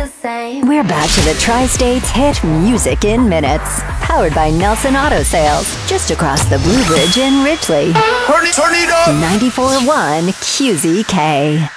We're back to the Tri-States hit Music in Minutes. Powered by Nelson Auto Sales. Just across the Blue Bridge in Ridgely. Turn it up! 94.1 QZK.